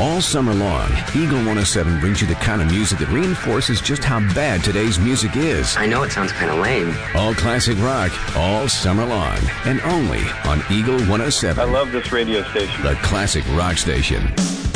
All summer long, Eagle 107 brings you the kind of music that reinforces just how bad today's music is. I know it sounds kind of lame. All classic rock, all summer long, and only on Eagle 107. I love this radio station. The classic rock station.